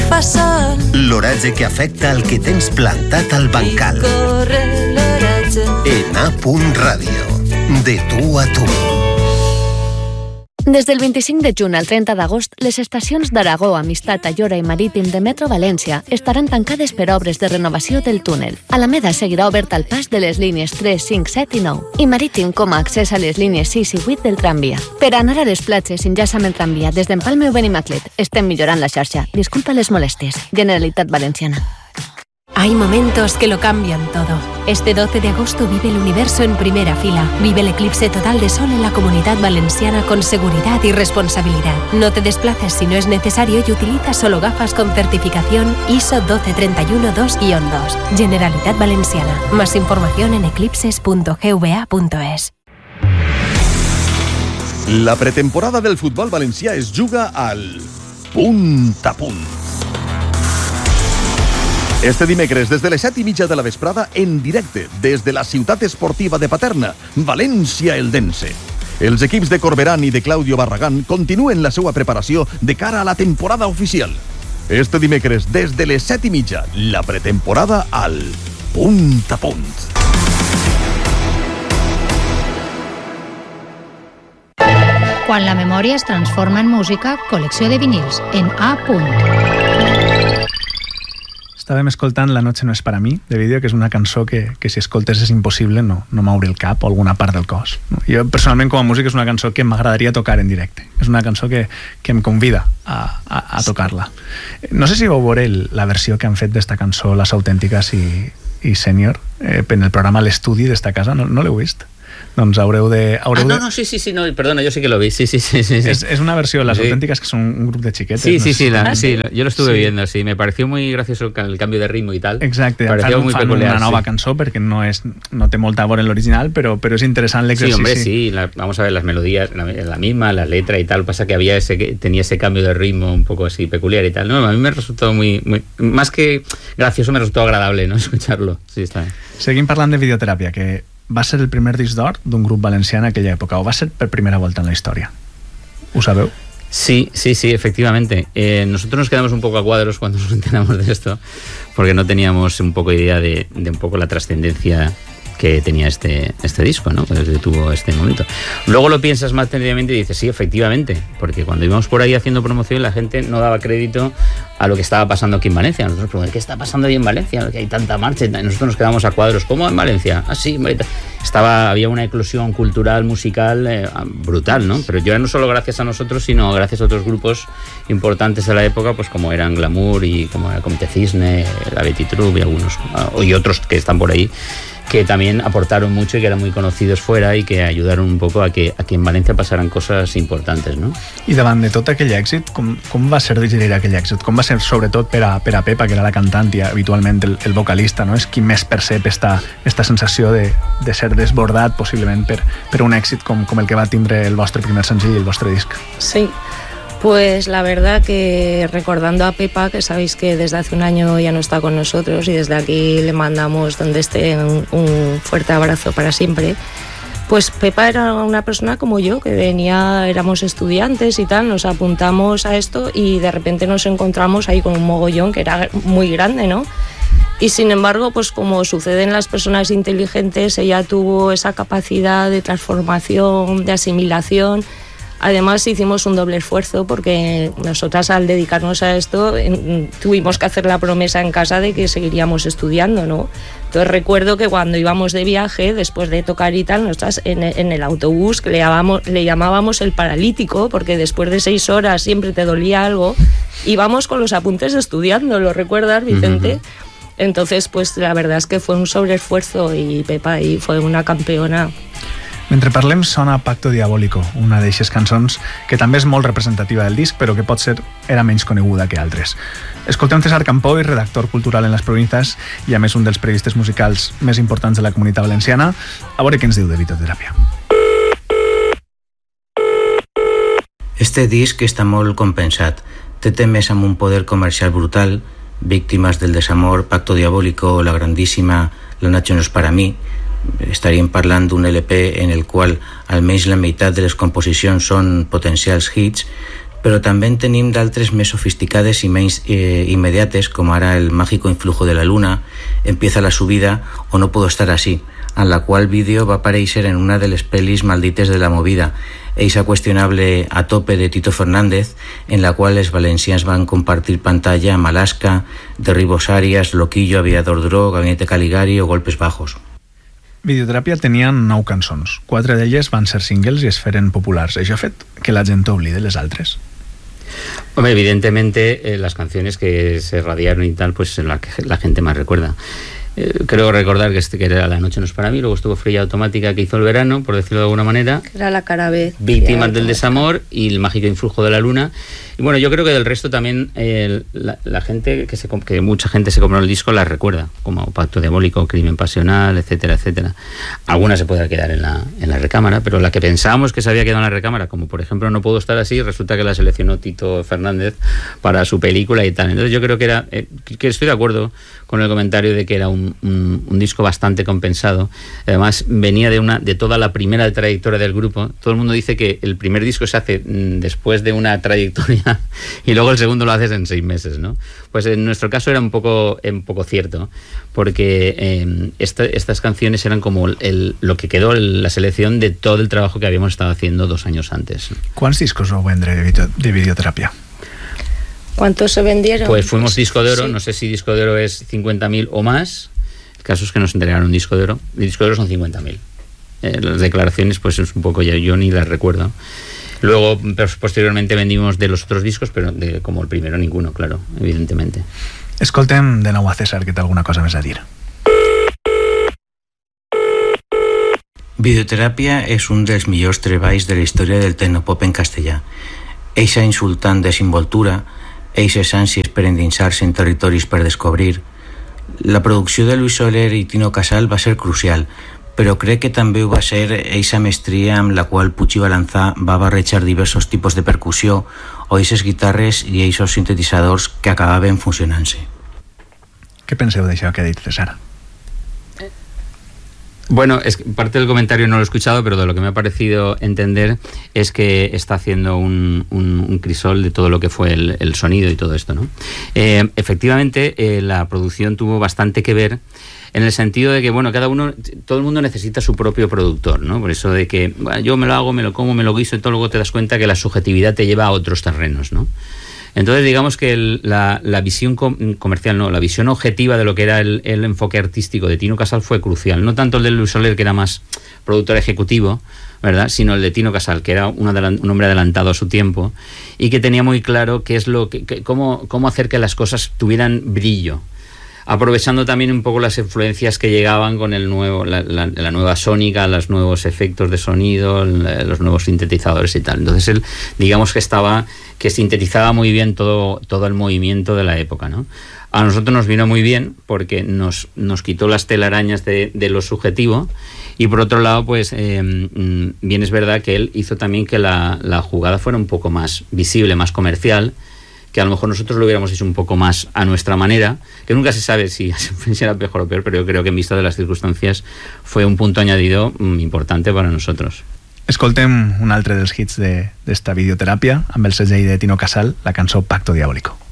fa sol. L'oratge que afecta el que tens plantat al bancal. I corre l'oratge. En A.Radio. De tu a tu. Des del 25 de juny al 30 d'agost, les estacions d'Aragó, Amistat, Ayora i Marítim de Metro València estaran tancades per obres de renovació del túnel. Alameda seguirà obert al pas de les línies 3, 5, 7 i 9 i Marítim com a accés a les línies 6 i 8 del tramvia. Per anar a les platges s'enllaça amb el tramvia des d'Empalme o Benimaclet. Estem millorant la xarxa. Disculpa les molèsties. Generalitat Valenciana. Hay momentos que lo cambian todo. Este 12 de agosto vive el universo en primera fila. Vive el eclipse total de sol en la Comunidad Valenciana con seguridad y responsabilidad. No te desplaces si no es necesario y utiliza solo gafas con certificación ISO 12312-2-2. Generalitat Valenciana. Más información en eclipses.gva.es. La pretemporada del futbol valencià es juga al punt a punt. Este dimecres, des de les 7:30 de la vesprada, en directe, des de la ciutat esportiva de Paterna, València-Eldense. Els equips de Corberán i de Claudio Barragán continuen la seva preparació de cara a la temporada oficial. Este dimecres, des de les 7:30, la pretemporada al punt a punt. Quan la memòria es transforma en música, col·lecció de vinils, en A. Estàvem escoltant La noche no es para mí, de vídeo, que és una cançó que si escoltes és impossible no moure el cap o alguna part del cos. Jo, personalment, com a músic, és una cançó que m'agradaria tocar en directe. És una cançó que em convida a tocar-la. No sé si vau veure la versió que han fet d'esta cançó Les Autèntiques i Sènior en el programa L'Estudi d'esta casa. No l'heu vist? Doncs haureu de... Sí, no, perdona, yo sí que lo vi, sí. Es una versión, Las Auténticas, que son un grupo de chiquetes. Sí, yo lo estuve viendo, sí, me pareció muy gracioso el cambio de ritmo y tal. Exacte, pareció muy peculiar, una nova cançó, perquè no té molta vora en l'original, però és interessant l'exercici. Sí, hombre, sí, vamos a ver las melodías, la misma, la letra y tal, pasa que tenía ese cambio de ritmo un poco así peculiar y tal. No, a mí me resultó muy más que gracioso, me resultó agradable, ¿no?, escucharlo. Sí, está bien. Seguim parlant de videoteràpia, que va ser el primer disc d'or d'un grup valencià en aquella època, o va ser per primera volta en la història. ¿Ho sabeu? Sí, efectivamente. Nosotros nos quedamos un poco a cuadros cuando nos enteramos de esto, porque no teníamos un poco idea de un poco la trascendencia que tenía este disco, ¿no?, que tuvo este momento. Luego lo piensas más tardíamente y dices, sí, efectivamente, porque cuando íbamos por ahí haciendo promoción la gente no daba crédito a lo que estaba pasando aquí en Valencia. Nosotros preguntamos, ¿qué está pasando ahí en Valencia? Que hay tanta marcha. Y nosotros nos quedamos a cuadros. ¿Cómo en Valencia? Ah, sí, había una eclosión cultural, musical brutal, ¿no? Pero ya no solo gracias a nosotros, sino gracias a otros grupos importantes de la época, pues como eran Glamour y como era Comte Cisne, la Betty Troop y algunos, y otros que están por ahí, que también aportaron mucho y que eran muy conocidos fuera y que ayudaron un poco a que en Valencia pasaran cosas importantes, ¿no? I davant de tot aquell èxit, com va ser digerir aquell èxit? Com va ser, sobretot, per a Pepa, que era la cantant i habitualment el vocalista, no? És qui més percep esta sensació de ser desbordat, possiblement, per un èxit com el que va tindre el vostre primer senzill, el vostre disc. Sí. Pues la verdad que recordando a Pepa, que sabéis que desde hace un año ya no está con nosotros y desde aquí le mandamos donde esté un fuerte abrazo para siempre, pues Pepa era una persona como yo, que éramos estudiantes y tal, nos apuntamos a esto y de repente nos encontramos ahí con un mogollón que era muy grande, ¿no? Y sin embargo, pues como sucede en las personas inteligentes, ella tuvo esa capacidad de transformación, de asimilación. Además hicimos un doble esfuerzo porque nosotras, al dedicarnos a esto, tuvimos que hacer la promesa en casa de que seguiríamos estudiando, ¿no? Entonces recuerdo que cuando íbamos de viaje, después de tocar y tal, nosotras en el autobús, que le llamábamos el paralítico, porque después de 6 horas siempre te dolía algo, íbamos con los apuntes estudiando, ¿lo recuerdas, Vicente? Entonces, pues la verdad es que fue un sobreesfuerzo y Pepa ahí fue una campeona. Mentre parlem sona Pacto Diabólico, una d'eixes cançons que també és molt representativa del disc, però que potser era menys coneguda que altres. Escoltem César Campó, redactor cultural en Les Provincias i a més un dels periodistes musicals més importants de la Comunitat Valenciana. A veure què ens diu de videoteràpia. Este disc està molt compensat. Té temes amb un poder comercial brutal, Víctimes del desamor, Pacto Diabólico, La grandíssima La noche no es para mí. Estaríem parlant d'un LP en el qual almenys la meitat de les composicions són potencials hits, Però també en tenim d'altres més sofisticades i menys immediates, com ara el mágico influjo de la luna, Empieza la subida o No puedo estar así, en la qual vídeo va aparèixer en una de les pel·lis maldites de la movida, eixa qüestionable A tope de Tito Fernández, en la qual els valencians van compartir pantalla amb Alaska, Derribos Arias, Loquillo, Aviador Dro, Gabinete Caligari o Golpes Bajos. Videoteràpia tenia 9 cançons. 4 d'elles van ser singles i es feren populars. Això ha fet que la gent oblide les altres. Hombre, evidentemente las canciones que se radiaron y tal, pues la que la gente más recuerda. Creo recordar que era La noche no es para mí, luego estuvo Freya Automática, que hizo El verano, por decirlo de alguna manera. Era la cara B. Víctimas del desamor y El mágico influjo de la luna. Y bueno, yo creo que del resto también la gente, que mucha gente se compró el disco, la recuerda, como Pacto Diabólico, Crimen Pasional, etcétera, etcétera. Algunas se pueden quedar en la recámara, pero la que pensábamos que se había quedado en la recámara, como por ejemplo No puedo estar así, resulta que la seleccionó Tito Fernández para su película y tal. Entonces yo creo que estoy de acuerdo con el comentario de que era un disco bastante compensado. Además venía de toda la primera trayectoria del grupo. Todo el mundo dice que el primer disco se hace después de una trayectoria y luego el segundo lo haces en 6 meses, ¿no? Pues en nuestro caso era un poco cierto, porque estas canciones eran como lo que quedó, la selección de todo el trabajo que habíamos estado haciendo 2 años antes. ¿Cuántos discos vau vendre de Videoteràpia? ¿Cuántos se vendieron? Pues fuimos disco de oro, sí. No sé si disco de oro es 50.000 o más. El caso es que nos entregaron un disco de oro. El disco de oro son 50.000. Las declaraciones, pues es un poco, ya yo ni las recuerdo. Luego, posteriormente vendimos de los otros discos, pero como el primero ninguno, claro, evidentemente. Escoltem de nou a César, que té alguna cosa més a dir. Videoteràpia és un dels millors treballs de la història del tecnopop en castellà. Eixa insultant desinvoltura, eixes ànsies per endinsar-se en territoris per descobrir. La producció de Luis Soler i Tino Casal va ser crucial, però crec que també ho va ser eixa mestria amb la qual Puig i Balanzà va barrejar diversos tipus de percussió o eixes guitarres i eixos sintetitzadors que acabaven funcionant-se. Què penseu d'això que ha dit César? Bueno, parte del comentario no lo he escuchado, pero de lo que me ha parecido entender es que está haciendo un crisol de todo lo que fue el sonido y todo esto, ¿no? Efectivamente, la producción tuvo bastante que ver en el sentido de que, bueno, todo el mundo necesita su propio productor, ¿no? Por eso de que bueno, yo me lo hago, me lo como, me lo guiso y todo, luego te das cuenta que la subjetividad te lleva a otros terrenos, ¿no? Entonces digamos que la visión comercial, no, la visión objetiva de lo que era el enfoque artístico de Tino Casal fue crucial, no tanto el de Luis Soler, que era más productor ejecutivo, ¿verdad?, sino el de Tino Casal, que era un hombre adelantado a su tiempo y que tenía muy claro qué es cómo hacer que las cosas tuvieran brillo, aprovechando también un poco las influencias que llegaban con la nueva sónica, los nuevos efectos de sonido, los nuevos sintetizadores y tal. Entonces él, digamos que sintetizaba muy bien todo el movimiento de la época, ¿no? A nosotros nos vino muy bien porque nos quitó las telarañas de lo subjetivo y por otro lado, pues bien es verdad que él hizo también que la jugada fuera un poco más visible, más comercial, que a lo mejor nosotros lo hubiéramos hecho un poco más a nuestra manera, que nunca se sabe si era mejor o peor, pero yo creo que en vista de las circunstancias fue un punto añadido importante para nosotros. Escoltem un altre dels hits d'esta videoteràpia amb el segell de Tino Casal, la cançó Pacto Diabólico.